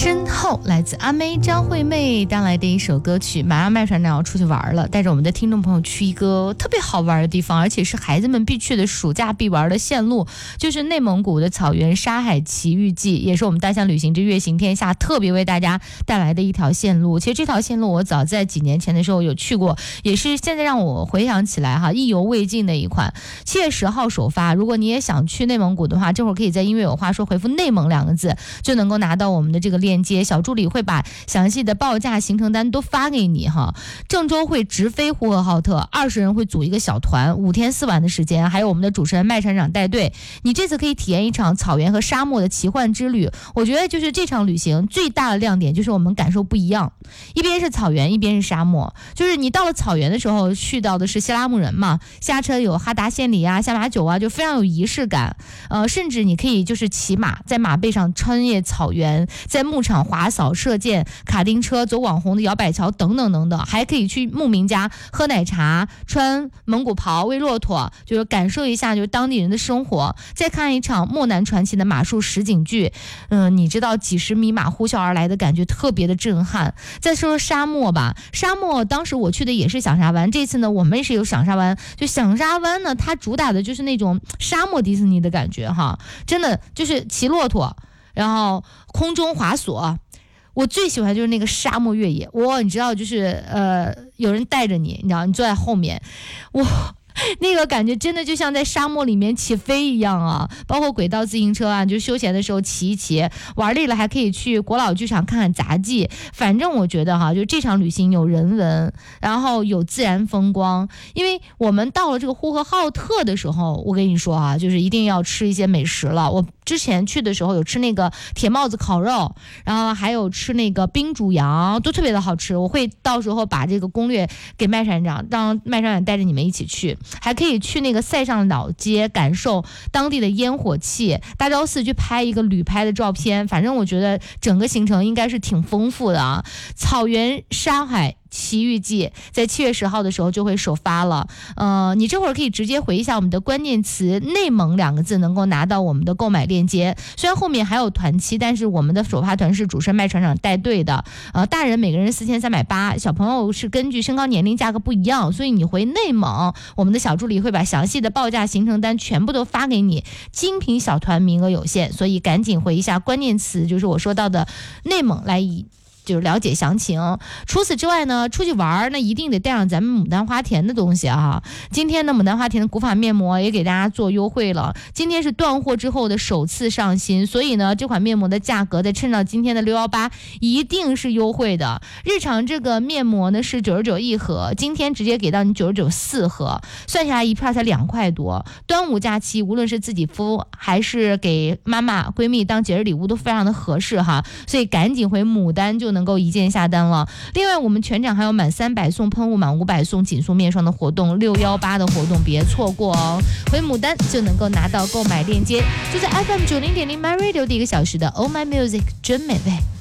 身后来自阿妹张惠妹带来的一首歌曲。马上麦船长要出去玩了，带着我们的听众朋友去一个特别好玩的地方，而且是孩子们必去的暑假必玩的线路，就是内蒙古的草原沙海奇遇记，也是我们大象旅行之月行天下特别为大家带来的一条线路。其实这条线路我早在几年前的时候有去过，也是现在让我回想起来意犹未尽的一款。7月10号首发，如果你也想去内蒙古的话，这会儿可以在音乐有话说回复内蒙2个字，就能够拿到我们的这个链接，小助理会把详细的报价行程单都发给你哈。郑州会直飞呼和浩特，20人会组一个小团，5天4晚的时间，还有我们的主持人麦船长带队。你这次可以体验一场草原和沙漠的奇幻之旅。我觉得就是这场旅行最大的亮点就是我们感受不一样，一边是草原，一边是沙漠。就是你到了草原的时候，去到的是西拉木人嘛，下车有哈达献礼啊、下马酒啊，就非常有仪式感。甚至你可以就是骑马，在马背上穿越草原，在牧场滑扫、射箭、卡丁车、走网红的摇摆桥等等等等，还可以去牧民家喝奶茶、穿蒙古袍、喂骆驼，就是感受一下就是当地人的生活。再看一场漠南传奇的马术实景剧，你知道几十匹马呼啸而来的感觉特别的震撼。再说沙漠吧，沙漠当时我去的也是响沙湾，这次呢我们也是有响沙湾。就响沙湾呢，它主打的就是那种沙漠迪士尼的感觉哈，真的就是骑骆驼，然后空中滑索。我最喜欢就是那个沙漠越野，你知道就是有人带着你，你知道你坐在后面，那个感觉真的就像在沙漠里面起飞一样啊！包括轨道自行车啊，就休闲的时候骑一骑，玩累了还可以去国老剧场看看杂技。反正我觉得就这场旅行有人文，然后有自然风光。因为我们到了这个呼和浩特的时候，我跟你说就是一定要吃一些美食了。我之前去的时候有吃那个铁帽子烤肉，然后还有吃那个冰煮羊，都特别的好吃。我会到时候把这个攻略给麦船长，让麦船长带着你们一起去。还可以去那个塞上老街，感受当地的烟火气，大昭寺去拍一个旅拍的照片。反正我觉得整个行程应该是挺丰富的啊。草原沙海奇遇记在7月10号的时候就会首发了。你这会儿可以直接回一下我们的关键词内蒙2个字，能够拿到我们的购买链接。虽然后面还有团期，但是我们的首发团是主持人麦船长带队的。大人每个人4380，小朋友是根据身高年龄价格不一样，所以你回内蒙，我们的小助理会把详细的报价行程单全部都发给你。精品小团名额有限，所以赶紧回一下关键词，就是我说到的内蒙来就是了解详情。除此之外呢，出去玩那一定得带上咱们牡丹花田的东西啊。今天的牡丹花田的古法面膜也给大家做优惠了，今天是断货之后的首次上新，所以呢这款面膜的价格再趁到今天的618一定是优惠的。日常这个面膜呢是99一盒，今天直接给到你99 4盒，算下来一片才2块多。端午假期无论是自己敷还是给妈妈闺蜜当节日礼物都非常的合适哈，所以赶紧回牡丹就能够一键下单了。另外我们全场还有满300送喷雾，满500送紧速面霜的活动，618的活动别错过哦。回牡丹就能够拿到购买链接，就在 FM 90.0 My Radio 的1个小时的 Oh My Music 真美味。